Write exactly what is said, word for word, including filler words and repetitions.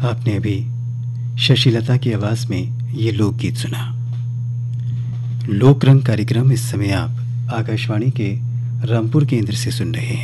आपने अभी शशिलता की आवाज में ये लोकगीत सुना। लोक रंग कार्यक्रम इस समय आप आकाशवाणी के रामपुर केंद्र से सुन रहे हैं।